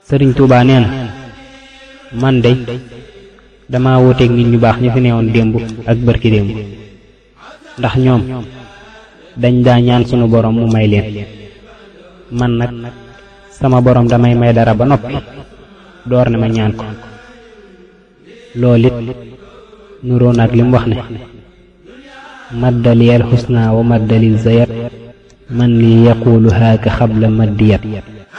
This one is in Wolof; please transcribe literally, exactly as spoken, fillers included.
Sëriñ Tuubaa nee na man de dama wuteeg nit ñu baax ñu fi newoon démb ak barki démb ndax ñoom dañ daa ñaan sunu borom mu may leen man nag sama borom damay may dara ba noppi door ne ma ñaan ko loolu it nuroo nag li mu wax ne maddaliyal xusna wa maddalil zayat man li yaqulu haaka xabla maddiyat